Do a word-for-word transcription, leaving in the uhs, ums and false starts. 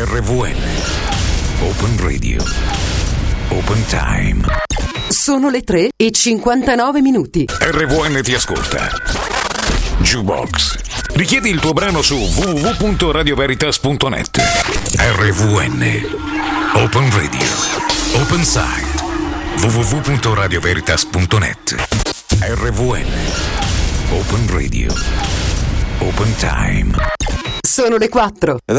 R V N Open Radio Open Time. Sono le tre e cinquantanove minuti. R V N ti ascolta. Jukebox. Richiedi il tuo brano su w w w punto radio veritas punto net. R V N Open Radio Open Site w w w punto radio veritas punto net. R V N Open Radio Open Time. Sono le quattro.